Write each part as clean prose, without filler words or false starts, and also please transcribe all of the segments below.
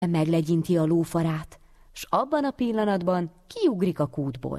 meglegyinti a lófarát, s abban a pillanatban kiugrik a kútból.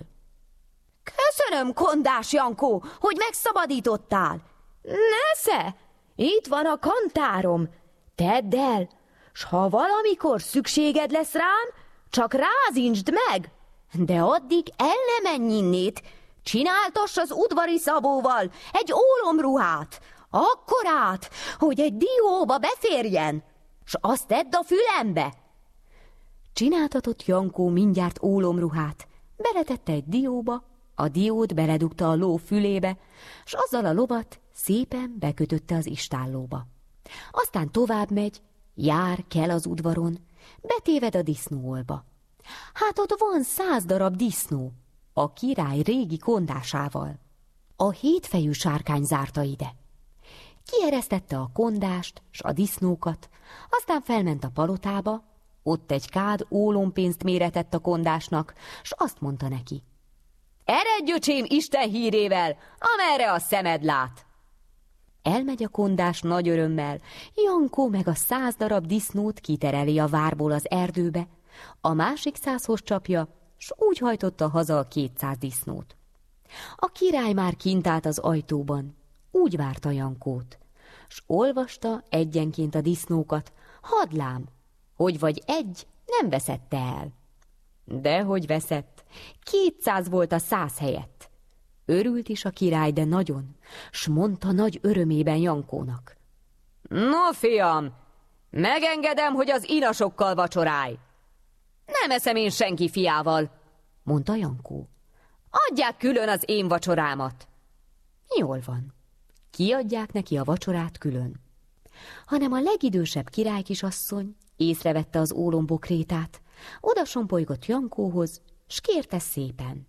Köszönöm, Kondás Jankó, hogy megszabadítottál. Nesze, itt van a kantárom, tedd el, s ha valamikor szükséged lesz rám, csak rázincsd meg, de addig el ne menj innét, csináltass az udvari szabóval egy ólomruhát, akkorát, hogy egy dióba beférjen, s azt tedd a fülembe. Csináltatott Jankó mindjárt ólomruhát, beletette egy dióba, a diót beledugta a ló fülébe, s azzal a lovat szépen bekötötte az istállóba. Aztán tovább megy, jár, kel az udvaron, betéved a disznóolba. Hát ott van 100 darab disznó, a király régi kondásával. A 7 fejű sárkány zárta ide. Kieresztette a kondást s a disznókat, aztán felment a palotába, ott egy kád ólompénzt méretett a kondásnak, s azt mondta neki: eredj, öcsém, Isten hírével, amerre a szemed lát. Elmegy a kondás nagy örömmel, Jankó meg a 100 darab disznót kitereli a várból az erdőbe, a másik 100-hoz csapja, s úgy hajtotta haza a 200 disznót. A király már kint állt az ajtóban, úgy várta Jankót, s olvasta egyenként a disznókat, hadd lám, hogy vagy egy nem veszette el. Dehogy veszett, 200 volt a 100 helyett. Örült is a király, de nagyon, s mondta nagy örömében Jankónak: no, fiam, megengedem, hogy az inasokkal vacsorálj. Nem eszem én senki fiával, mondta Jankó. Adják külön az én vacsorámat. Jól van, kiadják neki a vacsorát külön. Hanem a legidősebb királykisasszony észrevette az ólombokrétát, odasompolygott Jankóhoz, s kérte szépen: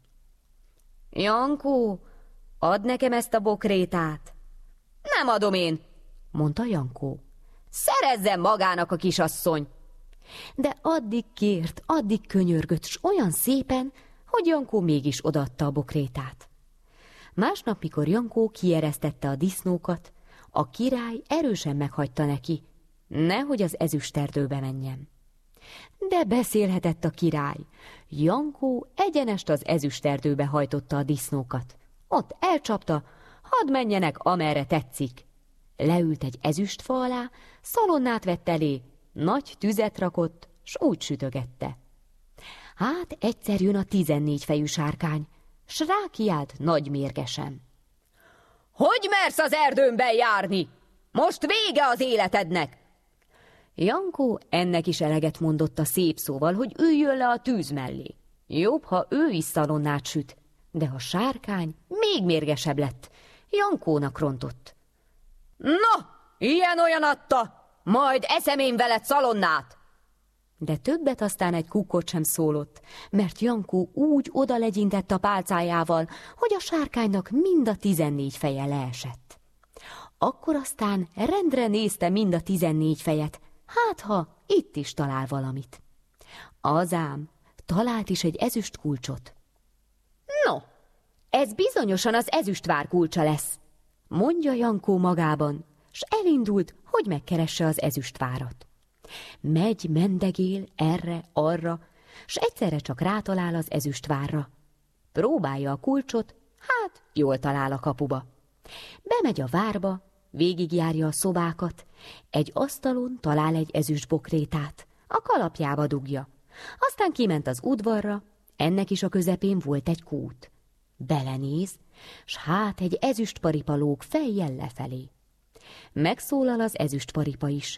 Jankó, add nekem ezt a bokrétát. Nem adom én, mondta Jankó. Szerezzen magának a kisasszony. De addig kért, addig könyörgött, s olyan szépen, hogy Jankó mégis odaadta a bokrétát. Másnap, mikor Jankó kieresztette a disznókat, a király erősen meghagyta neki, nehogy az ezüsterdőbe menjen. De beszélhetett a király. Jankó egyenest az ezüsterdőbe hajtotta a disznókat. Ott elcsapta, hadd menjenek, amerre tetszik. Leült egy ezüstfa alá, szalonnát vett elé, nagy tüzet rakott, s úgy sütögette. Hát egyszer jön a 14 fejű sárkány, s rákiált nagy mérgesen: hogy mersz az erdőmben járni? Most vége az életednek! Jankó ennek is eleget mondott a szép szóval, hogy üljön le a tűz mellé. Jobb, ha ő is szalonnát süt, de a sárkány még mérgesebb lett. Jankónak rontott: no, ilyen-olyan adta, majd eszem én veled szalonnát. De többet aztán egy kukkot sem szólott, mert Jankó úgy odalegyintett a pálcájával, hogy a sárkánynak mind a 14 feje leesett. Akkor aztán rendre nézte mind a 14 fejet, hát ha itt is talál valamit. Azám, talált is egy ezüst kulcsot. No, ez bizonyosan az ezüstvár kulcsa lesz, mondja Jankó magában, s elindult, hogy megkeresse az ezüstvárat. Megy, mendegél erre-arra, s egyszerre csak rátalál az ezüstvárra. Próbálja a kulcsot, hát jól talál a kapuba. Bemegy a várba, végigjárja a szobákat, egy asztalon talál egy ezüstbokrétát, a kalapjába dugja. Aztán kiment az udvarra, ennek is a közepén volt egy kút. Belenéz, s hát egy ezüstparipa lóg fejjel lefelé. Megszólal az ezüstparipa is.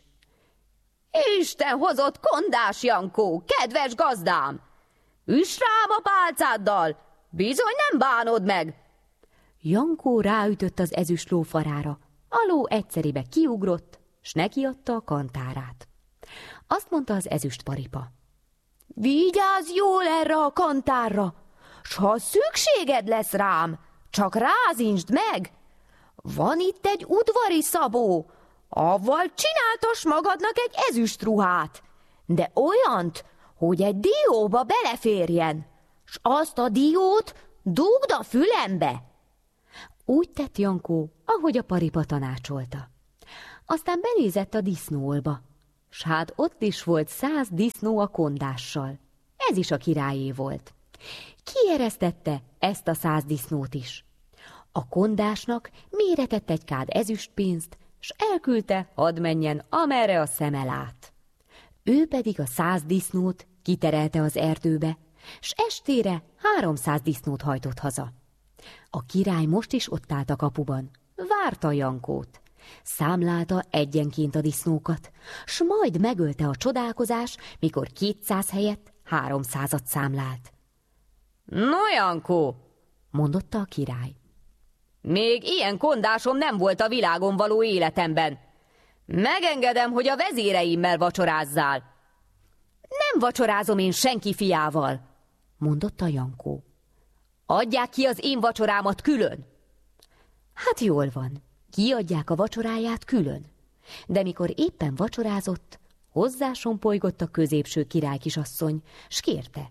Isten hozott, Kondás Jankó, kedves gazdám! Üss rám a pálcáddal, bizony nem bánod meg! Jankó ráütött az ezüst lófarára, a ló egyszeribe kiugrott, s nekiadta a kantárát. Azt mondta az ezüstparipa: vigyázz jól erre a kantárra, s ha szükséged lesz rám, csak rázincsd meg! Van itt egy udvari szabó, avval csináltass magadnak egy ezüstruhát, de olyant, hogy egy dióba beleférjen, s azt a diót dugd a fülembe. Úgy tett Jankó, ahogy a paripa tanácsolta. Aztán benézett a disznóolba, S hát ott is volt 100 disznó a kondással. Ez is a királyé volt. Kieresztette ezt a 100 disznót is. A kondásnak méretett egy kád ezüstpénzt, s elküldte, hadd menjen, amerre a szeme lát. Ő pedig a 100 disznót kiterelte az erdőbe, s estére 300 disznót hajtott haza. A király most is ott állt a kapuban, várta Jankót. Számlálta egyenként a disznókat, s majd megölte a csodálkozás, mikor 200 helyett 300-at számlált. No, Jankó, mondotta a király. Még ilyen kondásom nem volt a világon való életemben. Megengedem, hogy a vezéreimmel vacsorázzál. Nem vacsorázom én senki fiával, mondotta Jankó. Adják ki az én vacsorámat külön. Hát jól van, kiadják a vacsoráját külön. De mikor éppen vacsorázott, hozzásombolygott a középső királykisasszony, s kérte.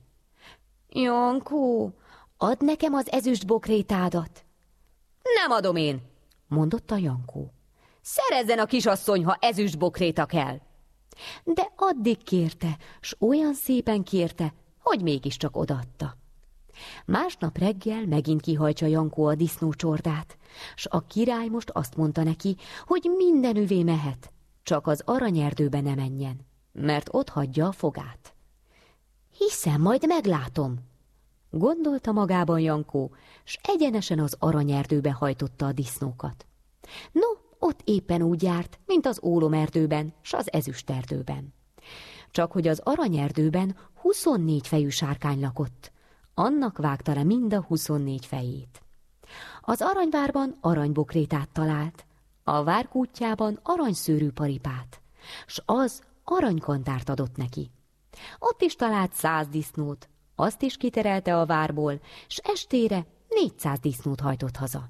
Jankó, add nekem az ezüstbokrétádat. Nem adom én, mondotta Jankó. Szerezzen a kisasszony, ha ezüstbokréta kell. De addig kérte, s olyan szépen kérte, hogy mégiscsak odaadta. Másnap reggel megint kihajtsa Jankó a disznócsordát, s a király most azt mondta neki, hogy mindenüvé mehet, csak az aranyerdőbe ne menjen, mert ott hagyja a fogát. Hiszem, majd meglátom, gondolta magában Jankó, s egyenesen az aranyerdőbe hajtotta a disznókat. No, ott éppen úgy járt, mint az ólomerdőben, s az ezüsterdőben. Csak hogy az aranyerdőben 24 fejű sárkány lakott, annak vágta le mind a 24 fejét. Az aranyvárban aranybokrétát talált, a várkútjában aranyszőrű paripát, s az aranykantárt adott neki. Ott is talált 100 disznót, azt is kiterelte a várból, s estére 400 disznót hajtott haza.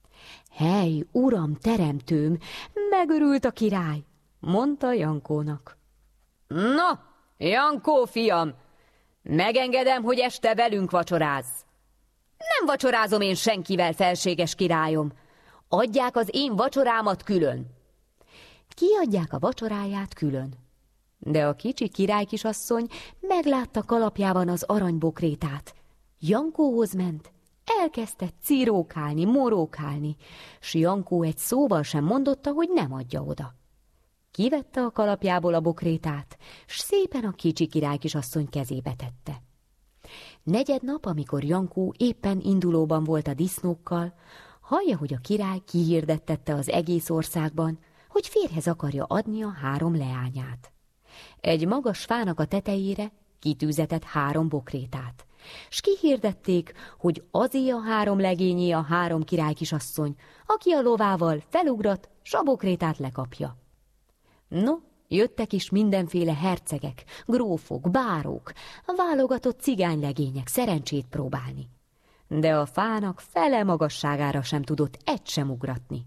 Hely, uram, teremtőm, megörült a király, mondta Jankónak. No, Jankó fiam, megengedem, hogy este velünk vacsorázz. Nem vacsorázom én senkivel, felséges királyom. Adják az én vacsorámat külön. Kiadják a vacsoráját külön. De a kicsi királykisasszony meglátta kalapjában az aranybokrétát. Jankóhoz ment, elkezdte cirókálni, morókálni, s Jankó egy szóval sem mondotta, hogy nem adja oda. Kivette a kalapjából a bokrétát, s szépen a kicsi királykisasszony kezébe tette. Negyednap, amikor Jankó éppen indulóban volt a disznókkal, hallja, hogy a király kihirdettette az egész országban, hogy férjhez akarja adni a 3 leányát. Egy magas fának a tetejére kitűzetett 3 bokrétát, s kihirdették, hogy azé a 3 legényé a 3 királykisasszony, aki a lovával felugrat, s a bokrétát lekapja. No, jöttek is mindenféle hercegek, grófok, bárók, válogatott cigánylegények szerencsét próbálni. De a fának fele magasságára sem tudott egy sem ugratni.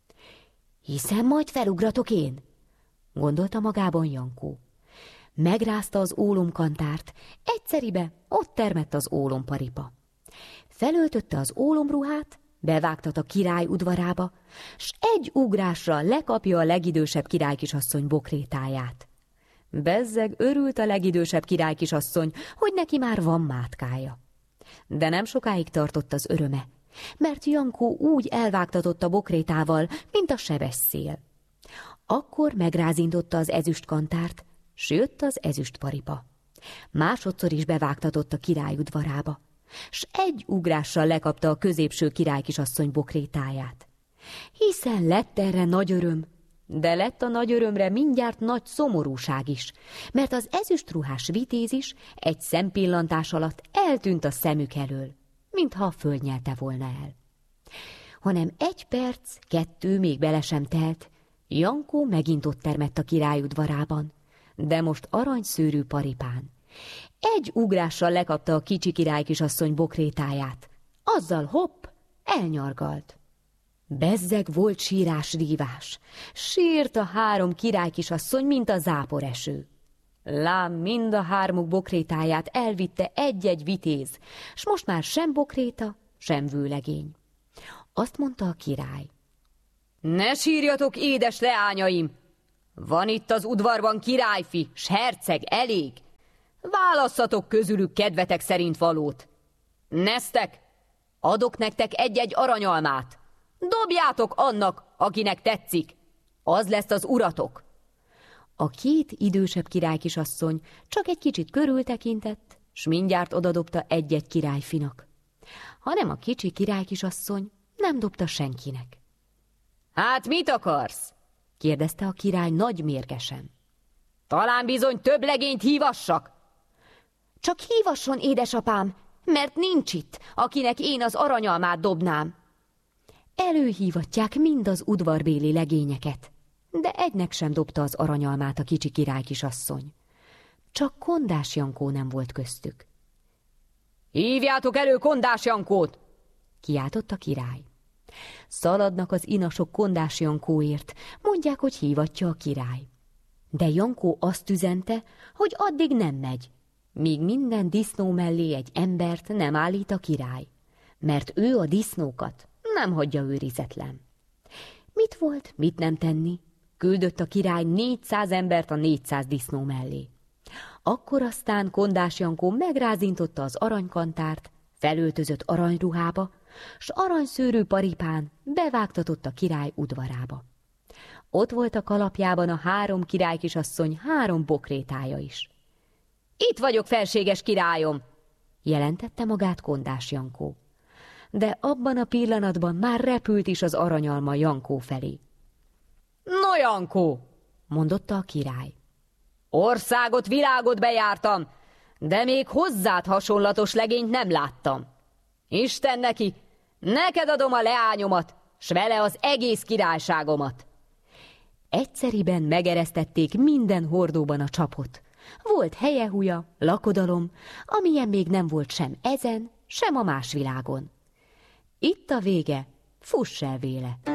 Hiszen majd felugratok én, gondolta magában Jankó. Megrázta az ólomkantárt, egyszeribe ott termett az ólomparipa. Felöltötte az ólomruhát, bevágtat a király udvarába, s egy ugrásra lekapja a legidősebb királykisasszony bokrétáját. Bezzeg örült a legidősebb királykisasszony, hogy neki már van mátkája. De nem sokáig tartott az öröme, mert Jankó úgy elvágtatott a bokrétával, mint a sebes szél. Akkor megrázintotta az ezüstkantárt, s jött az ezüstparipa. Másodszor is bevágtatott a király udvarába, s egy ugrással lekapta a középső királykisasszony bokrétáját. Hiszen lett erre nagy öröm, de lett a nagy örömre mindjárt nagy szomorúság is, mert az ezüstruhás vitéz is egy szempillantás alatt eltűnt a szemük elől, mintha a föld nyelte volna el. Hanem 1 perc, 2 még bele sem telt, Jankó megint ott termett a király udvarában, de most aranyszőrű paripán. Egy ugrással lekapta a kicsi királykisasszony bokrétáját. Azzal hopp, elnyargalt. Bezzeg volt sírás-rívás. Sírt a 3 királykisasszony, mint a záporeső. Lám mind a 3 bokrétáját elvitte egy-egy vitéz, s most már sem bokréta, sem vőlegény. Azt mondta a király. Ne sírjatok, édes leányaim! Van itt az udvarban királyfi, s herceg, elég. Válasszatok közülük kedvetek szerint valót. Neztek, adok nektek egy-egy aranyalmát. Dobjátok annak, akinek tetszik. Az lesz az uratok. A két idősebb királykisasszony csak egy kicsit körültekintett, s mindjárt odadobta egy-egy királyfinak. Hanem a kicsi királykisasszony nem dobta senkinek. Hát mit akarsz? Kérdezte a király nagy mérgesen. Talán bizony több legényt hívassak? Csak hívasson, édesapám, mert nincs itt, akinek én az aranyalmát dobnám. Előhívatják mind az udvarbéli legényeket, de egynek sem dobta az aranyalmát a kicsi királykisasszony. Csak Kondás Jankó nem volt köztük. Hívjátok elő Kondás Jankót! Kiáltott a király. Szaladnak az inasok Kondás Jankóért, mondják, hogy hívatja a király. De Jankó azt üzente, hogy addig nem megy, míg minden disznó mellé egy embert nem állít a király, mert ő a disznókat nem hagyja őrizetlen. Mit volt, mit nem tenni? Küldött a király 400 embert a 400 disznó mellé. Akkor aztán Kondás Jankó megrázintotta az aranykantárt, felöltözött aranyruhába, s aranyszőrű paripán bevágtatott a király udvarába. Ott volt a kalapjában a 3 királykisasszony 3 bokrétája is. Itt vagyok, felséges királyom! Jelentette magát Kondás Jankó. De abban a pillanatban már repült is az aranyalma Jankó felé. No, Jankó! Mondotta a király. Országot, világot bejártam, de még hozzád hasonlatos legényt nem láttam. Isten neki, neked adom a leányomat, s vele az egész királyságomat. Egyszeriben megeresztették minden hordóban a csapot. Volt helyehúja, lakodalom, amilyen még nem volt sem ezen, sem a más világon. Itt a vége, fuss el véle!